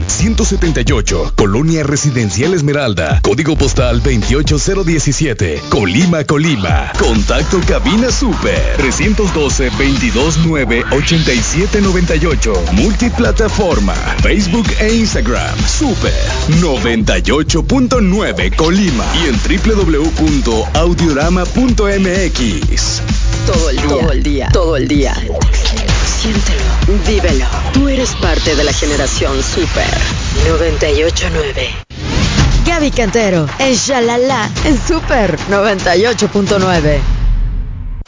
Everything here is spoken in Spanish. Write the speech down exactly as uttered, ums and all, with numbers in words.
ciento setenta y ocho, Colonia Residencial Esmeralda, código postal veintiocho cero diecisiete, Colima, Colima. Contacto Cabina Super trescientos doce, veintidós nueve, ochenta y siete noventa y ocho. Multiplataforma, Facebook e Instagram. Super noventa y ocho punto nueve Colima y en doble u doble u doble u punto audiorama punto m x. Todo el día, todo el día, todo el día. Siéntelo, vívelo. Tú eres parte de la generación Super noventa y ocho punto nueve. Gaby Cantero, en Shalala, en Super noventa y ocho punto nueve.